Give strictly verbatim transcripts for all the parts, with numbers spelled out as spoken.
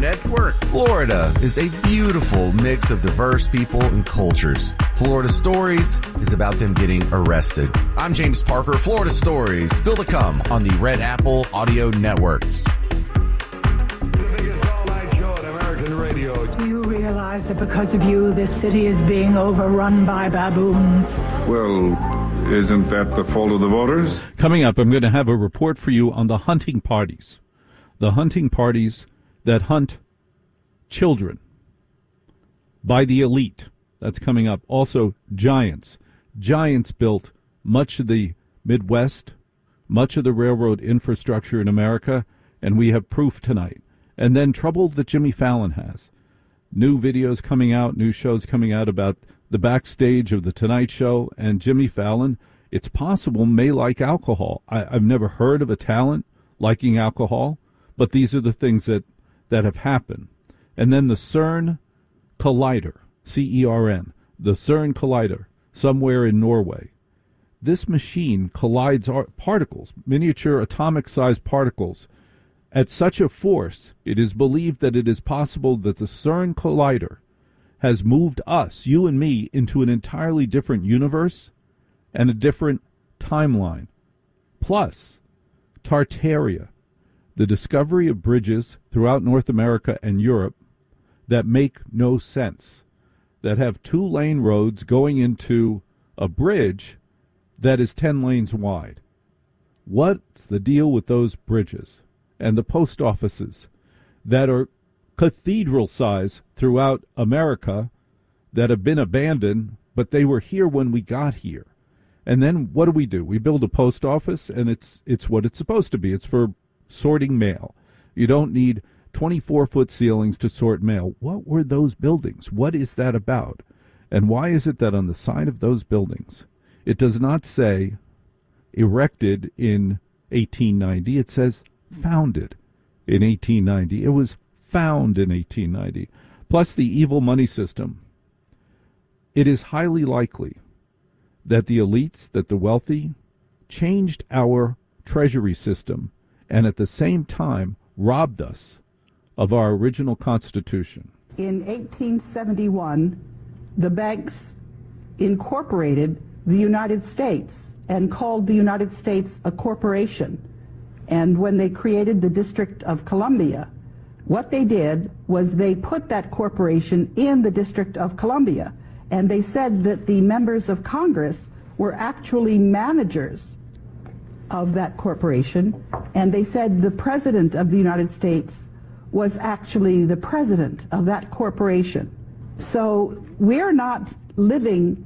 Network. Florida is a beautiful mix of diverse people and cultures. Florida Stories is about them getting arrested. I'm James Parker. Florida Stories still to come on the Red Apple Audio Networks. The biggest all-night show on American radio. Do you realize that because of you, this city is being overrun by baboons? Well, isn't that the fault of the voters? Coming up, I'm going to have a report for you on the hunting parties. The hunting parties that hunt children by the elite. That's coming up. Also, giants. Giants built much of the Midwest, much of the railroad infrastructure in America, and we have proof tonight. And then trouble that Jimmy Fallon has. New videos coming out, new shows coming out about the backstage of The Tonight Show, and Jimmy Fallon, it's possible, may like alcohol. I, I've never heard of a talent liking alcohol, but these are the things that, that have happened. And then the CERN Collider, C E R N, the CERN Collider, somewhere in Norway. This machine collides particles, miniature atomic-sized particles, at such a force, it is believed that it is possible that the CERN Collider has moved us, you and me, into an entirely different universe and a different timeline. Plus, Tartaria, the discovery of bridges throughout North America and Europe that make no sense, that have two-lane roads going into a bridge that is ten lanes wide. What's the deal with those bridges and the post offices that are cathedral size throughout America that have been abandoned, but they were here when we got here? And then what do we do? We build a post office, and it's it's what it's supposed to be. It's for sorting mail. You don't need twenty-four foot ceilings to sort mail. What were those buildings? What is that about? And why is it that on the side of those buildings, it does not say erected in eighteen ninety. It says founded in eighteen ninety. It was found in eighteen ninety. Plus the evil money system. It is highly likely that the elites, that the wealthy, changed our treasury system and at the same time robbed us of our original Constitution. In eighteen seventy-one, the banks incorporated the United States and called the United States a corporation. And when they created the District of Columbia, what they did was they put that corporation in the District of Columbia. And they said that the members of Congress were actually managers of that corporation. And they said the President of the United States was actually the president of that corporation. So we're not living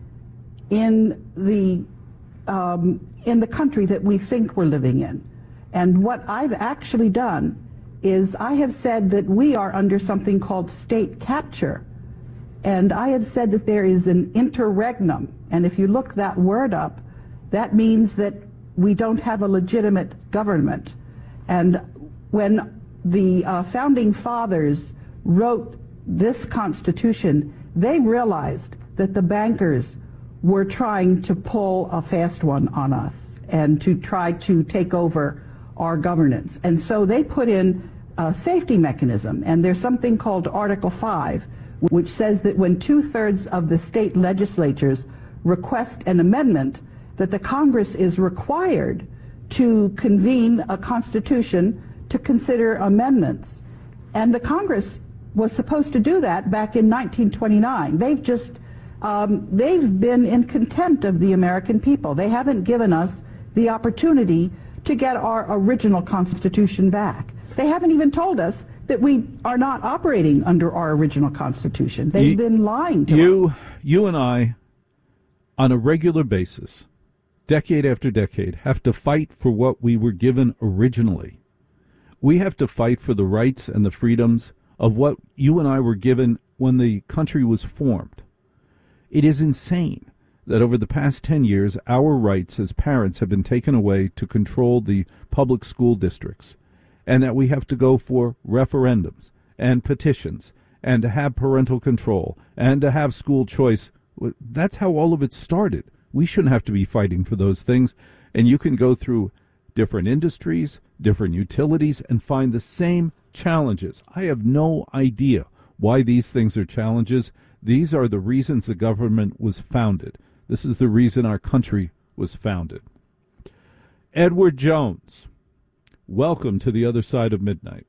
in the um, in the country that we think we're living in. And what I've actually done is I have said that we are under something called state capture. And I have said that there is an interregnum. And if you look that word up, that means that we don't have a legitimate government. And when the uh, founding fathers wrote this Constitution, they realized that the bankers were trying to pull a fast one on us and to try to take over our governance. And so they put in a safety mechanism, and there's something called Article five, which says that when two-thirds of the state legislatures request an amendment, that the Congress is required to convene a constitution to consider amendments. And the Congress was supposed to do that back in nineteen twenty-nine. They've just, um, they've been in contempt of the American people. They haven't given us the opportunity to get our original Constitution back. They haven't even told us that we are not operating under our original Constitution. They've you, been lying to you, us. You and I, on a regular basis, decade after decade, have to fight for what we were given originally. We have to fight for the rights and the freedoms of what you and I were given when the country was formed. It is insane that over the past ten years, our rights as parents have been taken away to control the public school districts, and that we have to go for referendums and petitions and to have parental control and to have school choice. That's how all of it started. We shouldn't have to be fighting for those things. And you can go through different industries, different utilities, and find the same challenges. I have no idea why these things are challenges. These are the reasons the government was founded. This is the reason our country was founded. Edward Jones, welcome to the other side of midnight.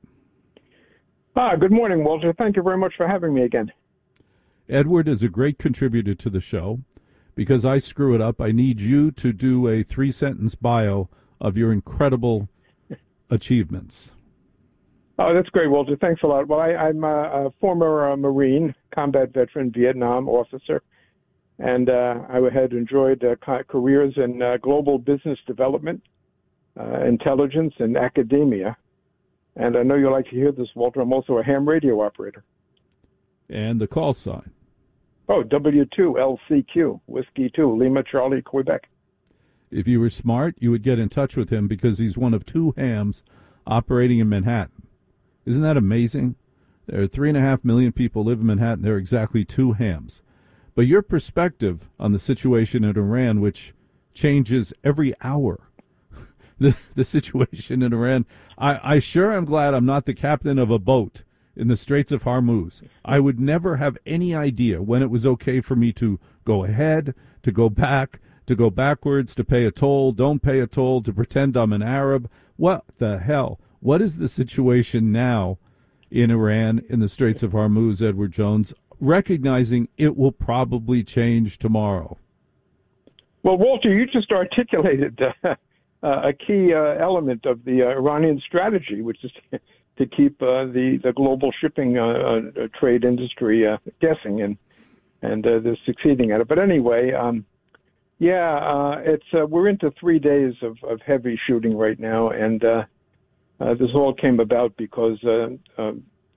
Ah, good morning, Walter. Thank you very much for having me again. Edward is a great contributor to the show. Because I screw it up, I need you to do a three-sentence bio of your incredible achievements. Oh, that's great, Walter. Thanks a lot. Well, I, I'm a, a former uh, Marine, combat veteran, Vietnam officer, and uh, I had enjoyed uh, careers in uh, global business development, uh, intelligence, and academia. And I know you like to hear this, Walter. I'm also a ham radio operator. And the call sign? Oh, W two L C Q, Whiskey two, Lima, Charlie, Quebec. If you were smart, you would get in touch with him because he's one of two hams operating in Manhattan. Isn't that amazing? There are three and a half million people live in Manhattan. There are exactly two hams. But your perspective on the situation in Iran, which changes every hour, the, the situation in Iran, I, I sure am glad I'm not the captain of a boat in the Straits of Hormuz. I would never have any idea when it was okay for me to go ahead, to go back, to go backwards, to pay a toll, don't pay a toll, to pretend I'm an Arab. What the hell? What is the situation now in Iran, in the Straits of Hormuz, Edward Jones, recognizing it will probably change tomorrow? Well, Walter, you just articulated uh, a key uh, element of the uh, Iranian strategy, which is to keep uh, the the global shipping uh, uh, trade industry uh, guessing, and and uh, they're succeeding at it. But anyway, um, yeah, uh, it's uh, we're into three days of, of heavy shooting right now, and uh, uh, this all came about because uh, uh,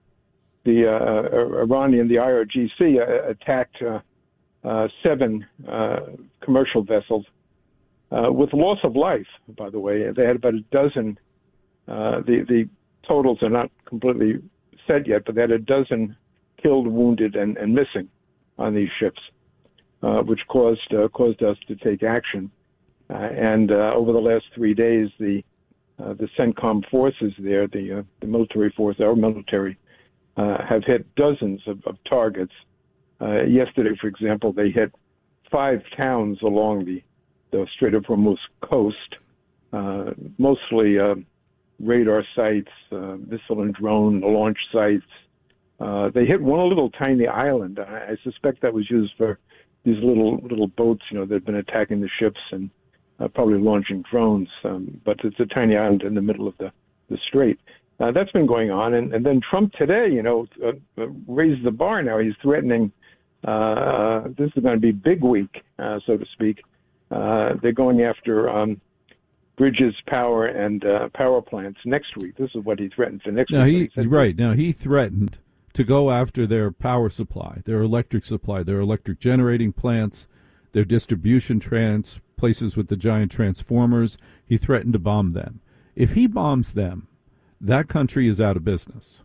the uh, Iranian, the I R G C, uh, attacked uh, uh, seven uh, commercial vessels uh, with loss of life. By the way, they had about a dozen. Uh, the the totals are not completely set yet, but they had a dozen killed, wounded, and, and missing on these ships, uh, which caused uh, caused us to take action. Uh, and uh, over the last three days, the uh, the CENTCOM forces there, the uh, the military force, our military, uh, have hit dozens of, of targets. Uh, yesterday, for example, they hit five towns along the, the Strait of Hormuz coast, uh, mostly uh, radar sites, uh, missile and drone launch sites. Uh, they hit one little tiny island. I, I suspect that was used for these little little boats, you know, that have been attacking the ships and uh, probably launching drones. Um, but it's a tiny island in the middle of the, the strait. Uh, that's been going on. And, and then Trump today, you know, uh, uh, raised the bar now. He's threatening uh, this is going to be big week, uh, so to speak. Uh, they're going after um, bridges, power, and uh, power plants next week. This is what he threatened for next now week. He, right. Now, he threatened to go after their power supply, their electric supply, their electric generating plants, their distribution trans, places with the giant transformers. He threatened to bomb them. If he bombs them, that country is out of business.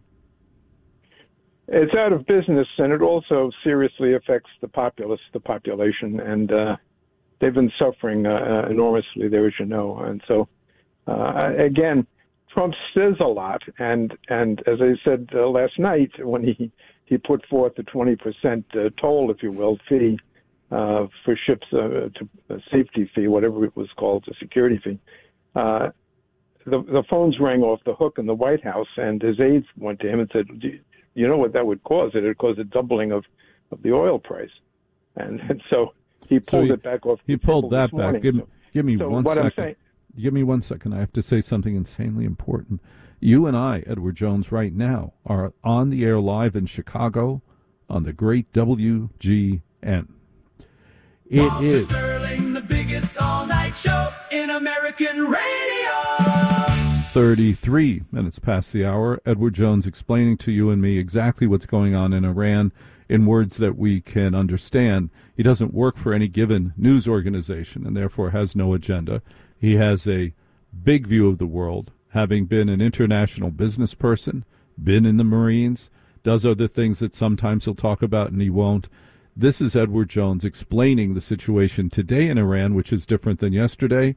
It's out of business, and it also seriously affects the populace, the population, and uh, they've been suffering uh, enormously there, as you know. And so, uh, again, Trump says a lot, and, and as I said uh, last night when he, he put forth the twenty percent uh, toll, if you will, fee uh, for ships, uh, to a safety fee, whatever it was called, a security fee, uh, the, the phones rang off the hook in the White House, and his aides went to him and said, do you know what that would cause? It would cause a doubling of, of the oil price. And, and so he pulled so he, it back off. He pulled that back. Give, so, give me so one what second. I'm saying, Give me one second. I have to say something insanely important. You and I, Edward Jones, right now are on the air live in Chicago on the great W G N. It Walter is Sterling, the biggest all-night show in American radio. thirty-three minutes past the hour. Edward Jones explaining to you and me exactly what's going on in Iran in words that we can understand. He doesn't work for any given news organization and therefore has no agenda. He has a big view of the world, having been an international business person, been in the Marines, does other things that sometimes he'll talk about and he won't. This is Edward Jones explaining the situation today in Iran, which is different than yesterday.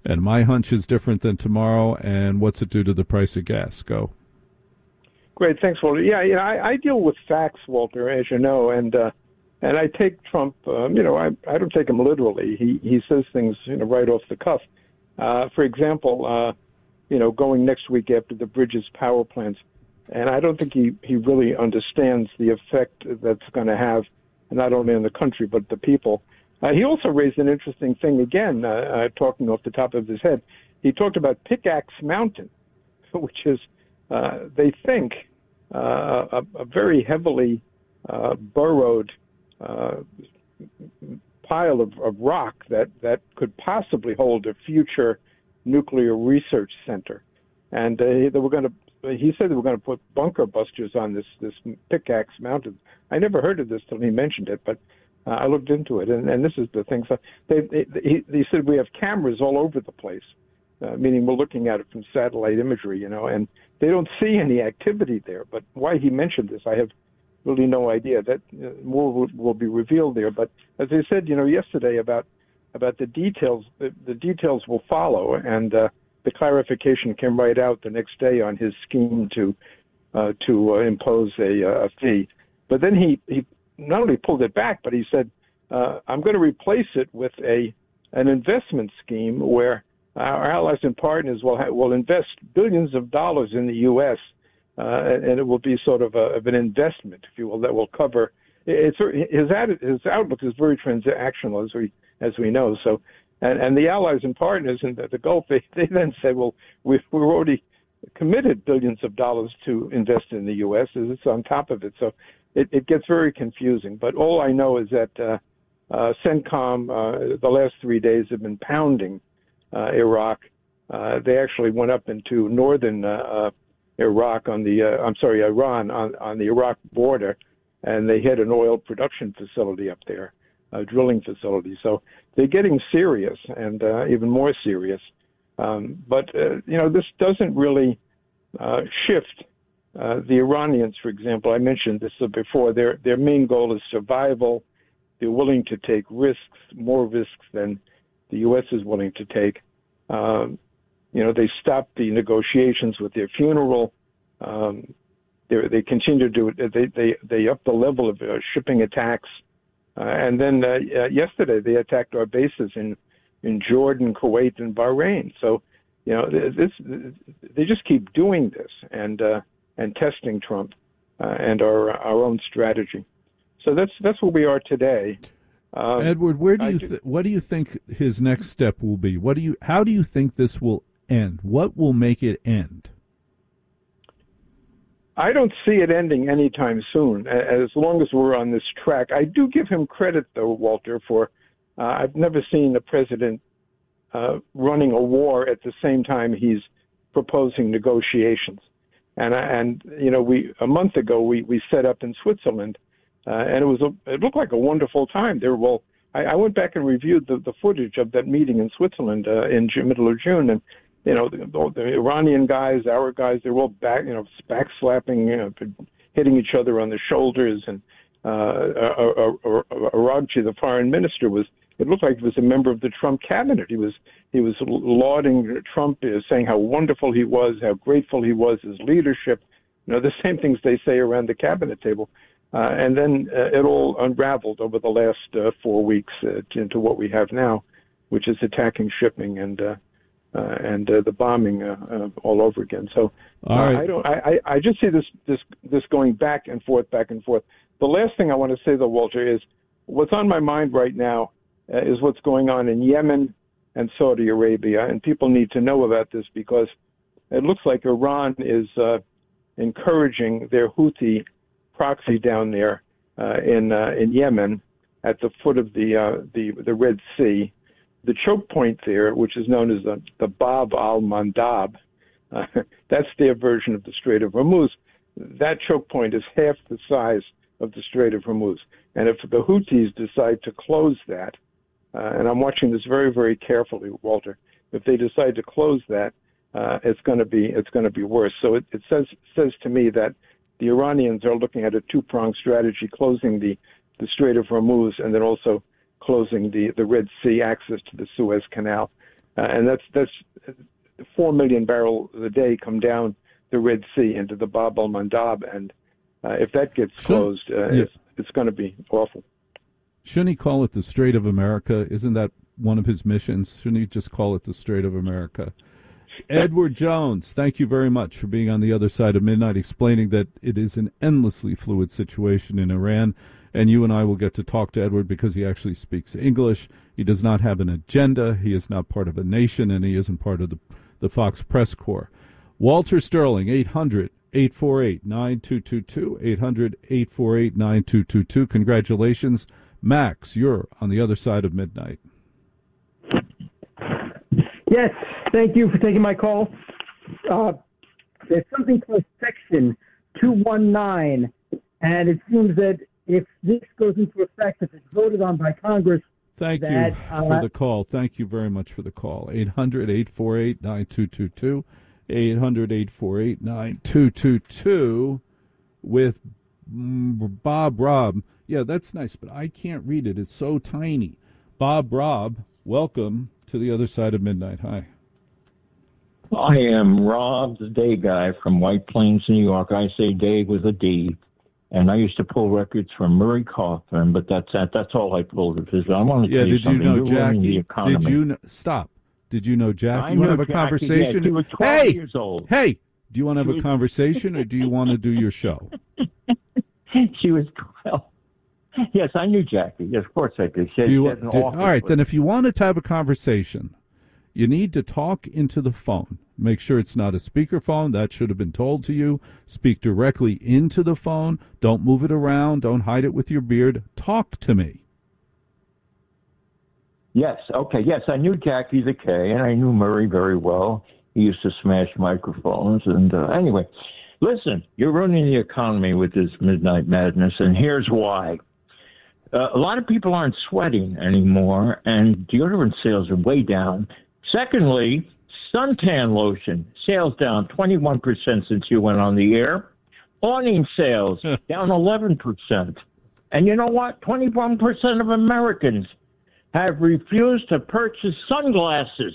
And my hunch is different than tomorrow. And what's it do to the price of gas? Go. Great, thanks, Walter. Yeah, you know, I, I deal with facts, Walter, as you know, and uh, and I take Trump. Um, you know, I I don't take him literally. He he says things, you know, right off the cuff. Uh, for example, uh, you know, going next week after the Bridges power plants, and I don't think he he really understands the effect that's going to have not only on the country but the people. Uh, he also raised an interesting thing again, uh, uh, talking off the top of his head. He talked about Pickaxe Mountain, which is, uh, they think, uh, a, a very heavily uh, burrowed uh, pile of, of rock that, that could possibly hold a future nuclear research center. And uh, they were going to, he said they were going to put bunker busters on this, this Pickaxe Mountain. I never heard of this till he mentioned it, but Uh, I looked into it, and, and this is the thing. So they, they, he, they said we have cameras all over the place, uh, meaning we're looking at it from satellite imagery, you know, and they don't see any activity there. But why he mentioned this, I have really no idea. That uh, more will, will be revealed there. But as I said, you know, yesterday about about the details, the, the details will follow, and uh, the clarification came right out the next day on his scheme to uh, to uh, impose a, a fee. But then he he. not only pulled it back, but he said, uh, I'm going to replace it with a an investment scheme where our allies and partners will ha- will invest billions of dollars in the U S, uh, and it will be sort of, a, of an investment, if you will, that will cover. It's, his, ad- his outlook is very transactional, as we as we know. So, and, and the allies and partners in the, the Gulf, they, they then say, well, we've, we're already committed billions of dollars to invest in the U S. It's on top of it. So It, it gets very confusing, but all I know is that uh, uh, CENTCOM, uh, the last three days have been pounding uh, Iraq. Uh, they actually went up into northern uh, uh, Iraq on the, uh, I'm sorry, Iran on, on the Iraq border, and they hit an oil production facility up there, a drilling facility. So they're getting serious, and uh, even more serious. Um, but, uh, you know, this doesn't really uh, shift Uh, the Iranians, for example, I mentioned this before, their their main goal is survival. They're willing to take risks, more risks than the U S is willing to take. Um, you know, they stopped the negotiations with their funeral. Um, they they continue to do it. They they they upped the level of uh, shipping attacks, uh, and then uh, uh, yesterday they attacked our bases in in Jordan, Kuwait, and Bahrain. So, you know, this they just keep doing this, and. Uh, and testing Trump uh, and our our own strategy. So that's that's where we are today. Um, Edward, where do you do, th- what do you think his next step will be? What do you how do you think this will end? What will make it end? I don't see it ending anytime soon, as long as we're on this track. I do give him credit, though, Walter, for uh, I've never seen a president uh, running a war at the same time he's proposing negotiations. And, and you know, we a month ago we, we set up in Switzerland, uh, and it was a, it looked like a wonderful time. There, well, I, I went back and reviewed the, the footage of that meeting in Switzerland uh, in June, middle of June, and you know, the, the Iranian guys, our guys, they were all back, you know, back slapping, you know, hitting each other on the shoulders, and uh, Araghchi, the foreign minister, was. It looked like he was a member of the Trump cabinet. He was he was lauding Trump, saying how wonderful he was, how grateful he was, his leadership. You know, the same things they say around the cabinet table. Uh, and then uh, it all unraveled over the last uh, four weeks uh, into what we have now, which is attacking shipping and uh, uh, and uh, the bombing uh, uh, all over again. So all right. uh, I don't. I, I just see this this this going back and forth, back and forth. The last thing I want to say, though, Walter, is what's on my mind right now. Uh, is what's going on in Yemen and Saudi Arabia, and people need to know about this because it looks like Iran is uh, encouraging their Houthi proxy down there uh, in uh, in Yemen at the foot of the uh, the the Red Sea. The choke point there, which is known as the, the Bab al-Mandab, uh, that's their version of the Strait of Hormuz. That choke point is half the size of the Strait of Hormuz, and if the Houthis decide to close that, Uh, and I'm watching this very, very carefully, Walter. If they decide to close that, uh, it's going to be it's going to be worse. So it, it says says to me that the Iranians are looking at a two-pronged strategy: closing the, the Strait of Hormuz and then also closing the, the Red Sea access to the Suez Canal. uh, and that's that's four million barrels a day come down the Red Sea into the Bab el Mandab, and uh, if that gets closed, uh, yeah. it's, it's going to be awful. Shouldn't he call it the Strait of America? Isn't that one of his missions? Shouldn't he just call it the Strait of America? Edward Jones, thank you very much for being on the other side of midnight, explaining that it is an endlessly fluid situation in Iran. And you and I will get to talk to Edward because he actually speaks English. He does not have an agenda. He is not part of a nation, and he isn't part of the, the Fox Press Corps. Walter Sterling, eight hundred, eight four eight, nine two two two, eight hundred, eight four eight, nine two two two. Congratulations. Max, you're on the other side of midnight. Yes, thank you for taking my call. Uh, there's something called Section two nineteen, and it seems that if this goes into effect, if it's voted on by Congress, Thank that, you uh, for the call. Thank you very much for the call. eight hundred, eight four eight, nine two two two. eight hundred, eight four eight, nine two two two with mm, Bob Rob. Yeah, that's nice, but I can't read it. It's so tiny. Bob Rob, welcome to the other side of midnight. Hi. I am Rob, the day guy from White Plains, New York. I say Dave with a D. And I used to pull records from Murray Kaufman, but that's that, that's all I pulled of his. I want to yeah, tell you did you something. know You're ruining Jackie? the economy. Did you know, stop? Did you know Jackie? I You want to knew have a Jackie, conversation? yeah, she was twelve hey, years old. Hey, do you want to have She a was- conversation or do you want to do your show? She was twelve. Yes, I knew Jackie. Yes, of course I did. She, Do you, she had an do- all office right, with- then if you wanted to have a conversation, you need to talk into the phone. Make sure it's not a speakerphone. That should have been told to you. Speak directly into the phone. Don't move it around. Don't hide it with your beard. Talk to me. Yes, okay, yes, I knew Jackie the K, and I knew Murray very well. He used to smash microphones. And uh, anyway, listen, you're ruining the economy with this midnight madness, and here's why. Uh, a lot of people aren't sweating anymore, and deodorant sales are way down. Secondly, suntan lotion sales down twenty-one percent since you went on the air. Awning sales down eleven percent. And you know what? twenty-one percent of Americans have refused to purchase sunglasses.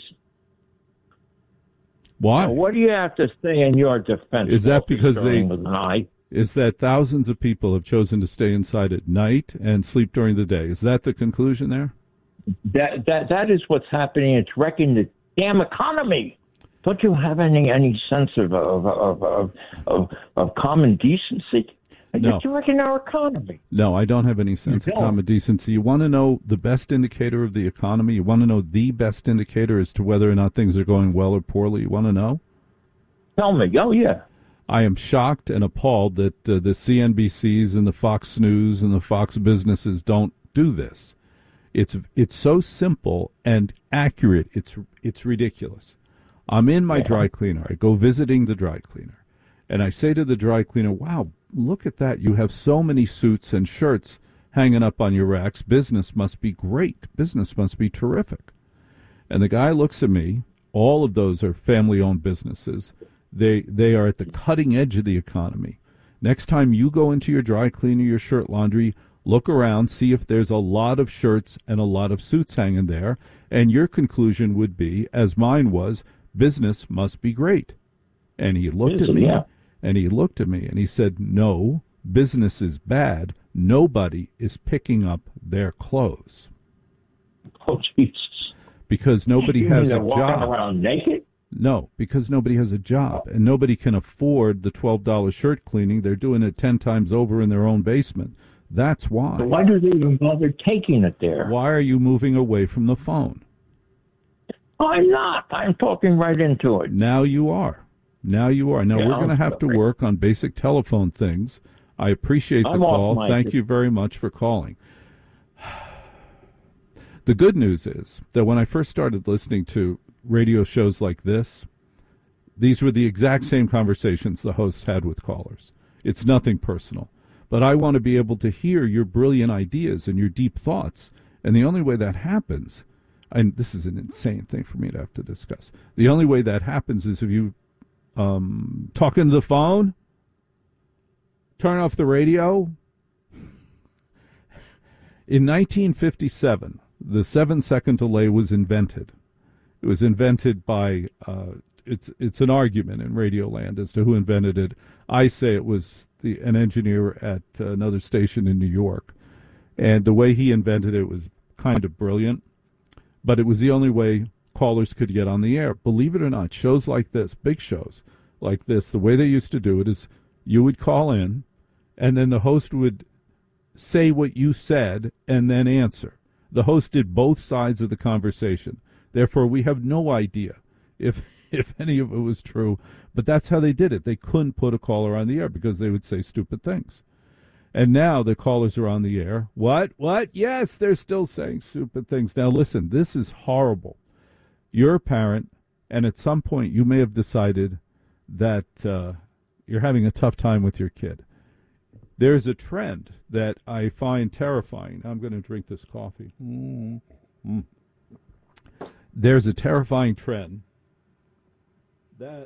Why? Now, what do you have to say in your defense? Is that Walter because they Sterling with an I? is that thousands of people have chosen to stay inside at night and sleep during the day? Is that the conclusion there? That that that is what's happening. It's wrecking the damn economy. Don't you have any any sense of of of of, of, of common decency? No. It's wrecking our economy. No, I don't have any sense You of don't. common decency. You want to know the best indicator of the economy? You want to know the best indicator as to whether or not things are going well or poorly? You want to know? Tell me. Oh yeah. I am shocked and appalled that uh, the C N B Cs and the Fox News and the Fox businesses don't do this. It's it's so simple and accurate. It's it's ridiculous. I'm in my dry cleaner. I go visiting the dry cleaner, and I say to the dry cleaner, "Wow, look at that! You have so many suits and shirts hanging up on your racks. Business must be great. Business must be terrific." And the guy looks at me. All of those are family-owned businesses. They they are at the cutting edge of the economy. Next time you go into your dry cleaner, your shirt laundry, look around, see if there's a lot of shirts and a lot of suits hanging there, and your conclusion would be, as mine was, business must be great. And he looked at me, Yeah. and he looked at me, and he said, no, business is bad. Nobody is picking up their clothes. Oh Jesus. Because nobody You has mean a they're walking job. around naked? No, because nobody has a job, and nobody can afford the twelve dollars shirt cleaning. They're doing it ten times over in their own basement. That's why. So why do they even bother taking it there? Why are you moving away from the phone? I'm not. I'm talking right into it. Now you are. Now you are. Now Yeah, we're going to I'm have to sorry. work on basic telephone things. I appreciate the I'm off call. mic. Thank you very much for calling. The good news is that when I first started listening to radio shows like this, these were the exact same conversations the host had with callers. It's nothing personal. But I want to be able to hear your brilliant ideas and your deep thoughts. And the only way that happens, and this is an insane thing for me to have to discuss, the only way that happens is if you um, talk into the phone, turn off the radio. In nineteen fifty-seven, the seven-second delay was invented. It was invented by, uh, it's it's an argument in Radioland as to who invented it. I say it was the an engineer at another station in New York. And the way he invented it was kind of brilliant. But it was the only way callers could get on the air. Believe it or not, shows like this, big shows like this, the way they used to do it is you would call in, and then the host would say what you said and then answer. The host did both sides of the conversation. Therefore, we have no idea if if any of it was true, but that's how they did it. They couldn't put a caller on the air because they would say stupid things. And now the callers are on the air. What? What? Yes, they're still saying stupid things. Now, listen, this is horrible. You're a parent, and at some point you may have decided that uh, you're having a tough time with your kid. There's a trend that I find terrifying. I'm going to drink this coffee. Mm-hmm. There's a terrifying trend that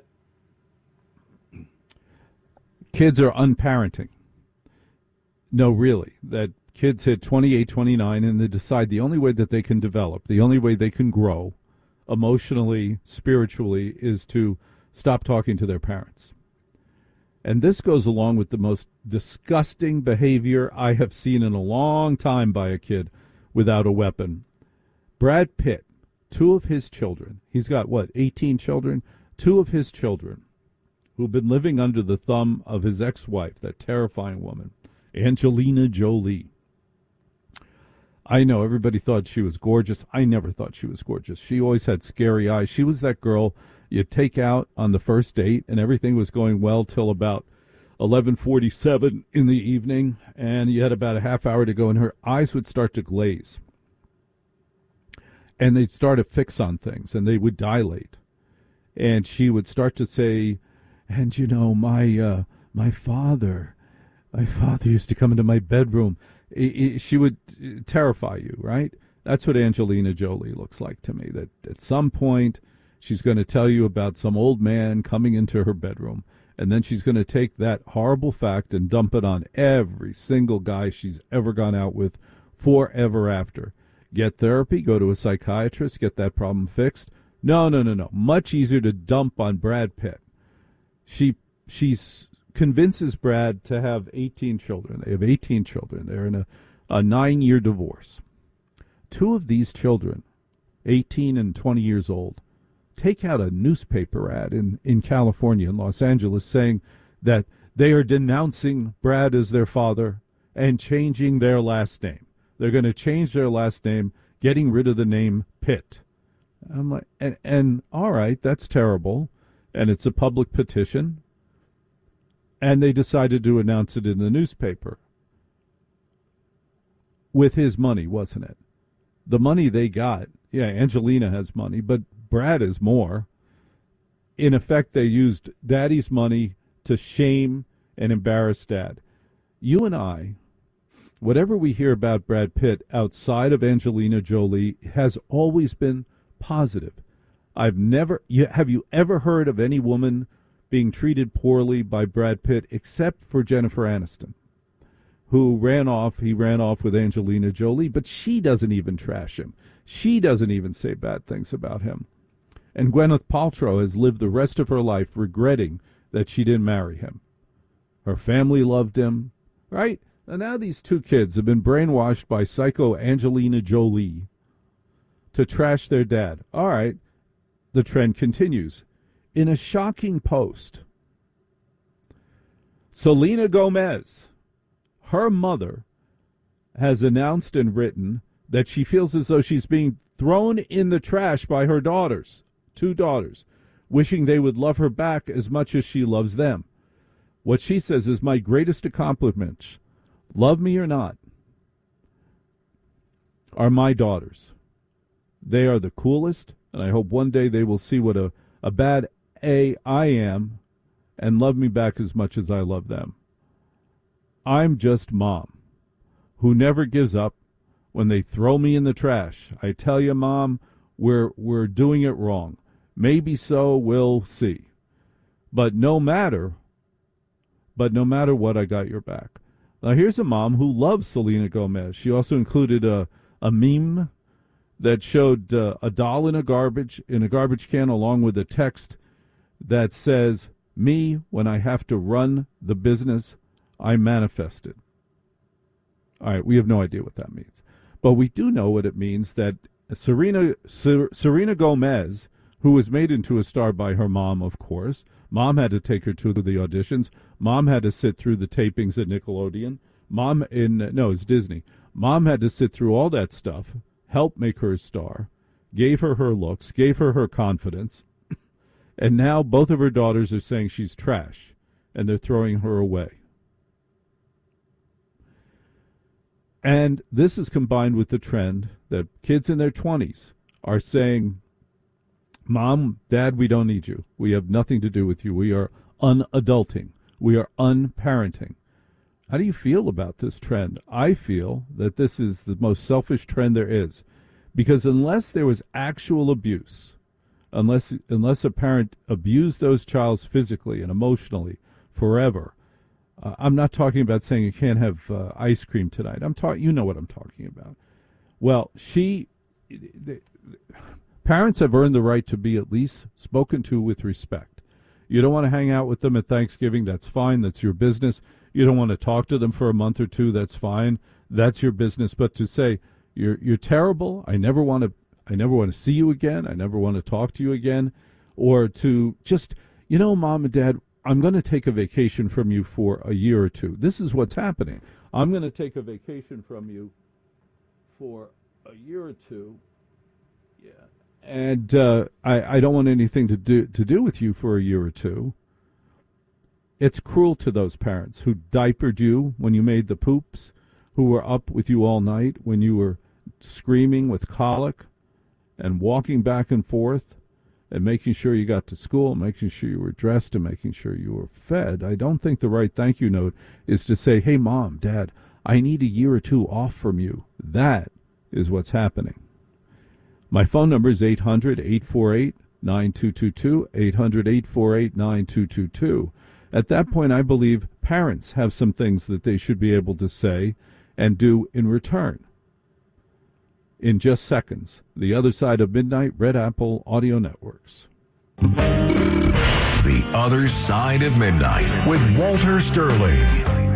kids are unparenting. No, really, that kids hit twenty-eight, twenty-nine, and they decide the only way that they can develop, the only way they can grow emotionally, spiritually, is to stop talking to their parents. And this goes along with the most disgusting behavior I have seen in a long time by a kid without a weapon. Brad Pitt, two of his children, he's got, what, eighteen children? Two of his children who've been living under the thumb of his ex-wife, that terrifying woman, Angelina Jolie. I know everybody thought she was gorgeous. I never thought she was gorgeous. She always had scary eyes. She was that girl you'd take out on the first date, and everything was going well till about eleven forty-seven in the evening, and you had about a half hour to go, and her eyes would start to glaze. And they'd start to fix on things, and they would dilate. And she would start to say, and, you know, my uh, my father, my father used to come into my bedroom. It, it, she would terrify you, right? That's what Angelina Jolie looks like to me, that at some point she's going to tell you about some old man coming into her bedroom, and then she's going to take that horrible fact and dump it on every single guy she's ever gone out with forever after. Get therapy, go to a psychiatrist, get that problem fixed. No, no, no, no. Much easier to dump on Brad Pitt. She she convinces Brad to have eighteen children. They have eighteen children. They're in a, a nine-year divorce. Two of these children, eighteen and twenty years old, take out a newspaper ad in, in California, in Los Angeles, saying that they are denouncing Brad as their father and changing their last name. They're going to change their last name, getting rid of the name Pitt. I'm like, and, and all right, that's terrible, and it's a public petition, and they decided to announce it in the newspaper. With his money, wasn't it? The money they got, yeah, Angelina has money, but Brad is more. In effect, they used Daddy's money to shame and embarrass Dad. You and I, whatever we hear about Brad Pitt outside of Angelina Jolie, has always been positive. I've never, you, have you ever heard of any woman being treated poorly by Brad Pitt except for Jennifer Aniston, who ran off, he ran off with Angelina Jolie, but she doesn't even trash him. She doesn't even say bad things about him. And Gwyneth Paltrow has lived the rest of her life regretting that she didn't marry him. Her family loved him, right? And now these two kids have been brainwashed by psycho Angelina Jolie to trash their dad. All right, the trend continues. In a shocking post, Selena Gomez, her mother, has announced and written that she feels as though she's being thrown in the trash by her daughters, two daughters, wishing they would love her back as much as she loves them. What she says is, my greatest accomplishments, love me or not, are my daughters. They are the coolest, and I hope one day they will see what a, a bad A I am and love me back as much as I love them. I'm just mom, who never gives up when they throw me in the trash. I tell you, Mom, we're we're doing it wrong. Maybe so, we'll see. But no matter, but no matter what, I got your back. Now here's a mom who loves Selena Gomez. She also included a, a meme that showed uh, a doll in a garbage in a garbage can along with a text that says, "Me, when I have to run the business, I manifest it." All right, we have no idea what that means. But we do know what it means that Serena Ser, Serena Gomez, who was made into a star by her mom, of course. Mom had to take her to the auditions. Mom had to sit through the tapings at Nickelodeon. Mom in no, it's Disney. Mom had to sit through all that stuff, help make her a star, gave her her looks, gave her her confidence, and now both of her daughters are saying she's trash, and they're throwing her away. And this is combined with the trend that kids in their twenties are saying, "Mom, Dad, we don't need you. We have nothing to do with you. We are unadulting. We are unparenting." How do you feel about this trend? I feel that this is the most selfish trend there is. Because unless there was actual abuse, unless unless a parent abused those children physically and emotionally forever, uh, I'm not talking about saying you can't have uh, ice cream tonight. I'm talking, you know what I'm talking about. Well, she, the, parents have earned the right to be at least spoken to with respect. You don't want to hang out with them at Thanksgiving, that's fine, that's your business. You don't want to talk to them for a month or two, that's fine, that's your business. But to say, you're you're terrible, I never want to I never want to see you again, I never want to talk to you again, or to just, you know, Mom and Dad, I'm going to take a vacation from you for a year or two. This is what's happening. I'm going to take a vacation from you for a year or two. Yeah. And uh, I, I don't want anything to do to do with you for a year or two. It's cruel to those parents who diapered you when you made the poops, who were up with you all night when you were screaming with colic and walking back and forth and making sure you got to school, making sure you were dressed and making sure you were fed. I don't think the right thank you note is to say, "Hey, Mom, Dad, I need a year or two off from you." That is what's happening. My phone number is eight hundred, eight four eight, nine two two two, eight hundred, eight four eight, nine two two two. At that point, I believe parents have some things that they should be able to say and do in return. In just seconds, the other side of midnight, Red Apple Audio Networks. The Other Side of Midnight with Walter Sterling.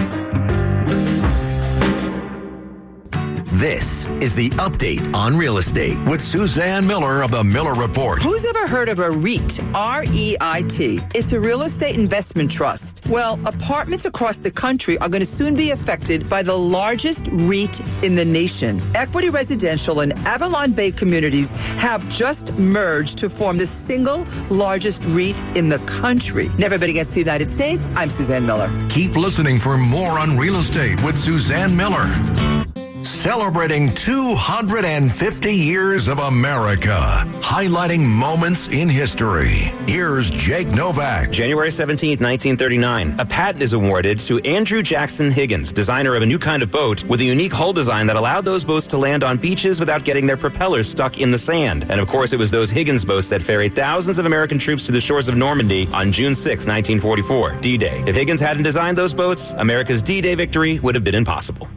This is the Update on Real Estate with Suzanne Miller of the Miller Report. Who's ever heard of a REIT? R E I T. It's a real estate investment trust. Well, apartments across the country are going to soon be affected by the largest REIT in the nation. Equity Residential and Avalon Bay Communities have just merged to form the single largest REIT in the country. Never been against the United States. I'm Suzanne Miller. Keep listening for more on real estate with Suzanne Miller. Celebrating two hundred fifty years of America, highlighting moments in history. Here's Jake Novak. January seventeenth, nineteen thirty-nine. A patent is awarded to Andrew Jackson Higgins, designer of a new kind of boat with a unique hull design that allowed those boats to land on beaches without getting their propellers stuck in the sand. And of course, it was those Higgins boats that ferried thousands of American troops to the shores of Normandy on June sixth, nineteen forty-four, D-Day. If Higgins hadn't designed those boats, America's D-Day victory would have been impossible.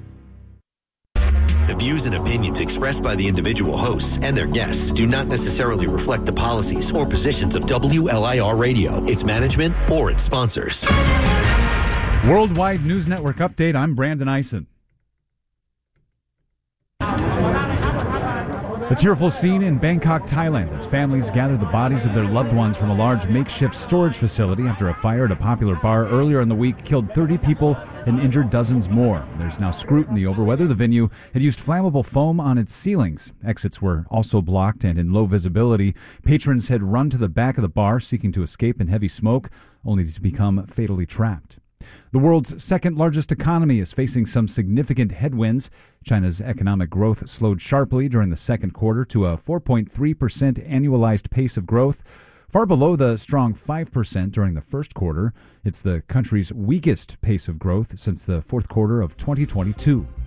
The views and opinions expressed by the individual hosts and their guests do not necessarily reflect the policies or positions of W L I R Radio, its management, or its sponsors. Worldwide News Network update. I'm Brandon Eisen. A tearful scene in Bangkok, Thailand, as families gather the bodies of their loved ones from a large makeshift storage facility after a fire at a popular bar earlier in the week killed thirty people and injured dozens more. There's now scrutiny over whether the venue had used flammable foam on its ceilings. Exits were also blocked and in low visibility. Patrons had run to the back of the bar seeking to escape in heavy smoke, only to become fatally trapped. The world's second largest economy is facing some significant headwinds. China's economic growth slowed sharply during the second quarter to a four point three percent annualized pace of growth, far below the strong five percent during the first quarter. It's the country's weakest pace of growth since the fourth quarter of twenty twenty-two.